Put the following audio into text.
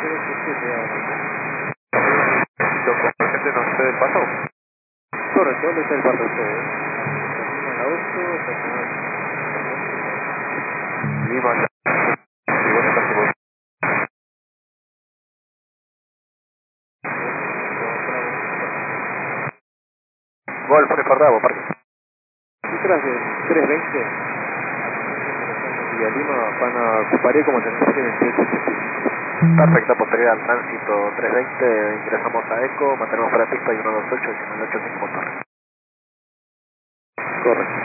Los componentes no se del paso. Correcto, ¿dónde está el paso usted? En la 8, Lima, y bueno, casi voy. Golf, Bravo, parque. detrás del 320, Villa Lima, van a ocuparé como tendencia 2885. Perfecto, posterior al tránsito 320, ingresamos a ECO, mantenemos para pista y 128, 1985 motor. Correcto.